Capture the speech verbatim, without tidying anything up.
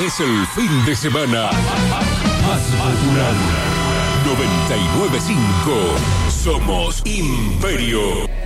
Es el fin de semana más popular. noventa y nueve punto cinco. Somos Imperio.